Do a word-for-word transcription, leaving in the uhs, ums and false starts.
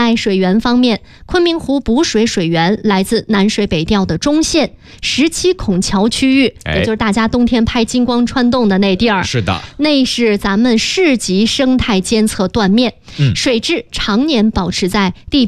在水源方面，昆明湖补水水源来自南水北调的中线十七孔桥区域，也就是大家冬天拍金光穿洞的那地儿。 是的， 那是咱们市级生态监测断面， 嗯， 水质常年保持在地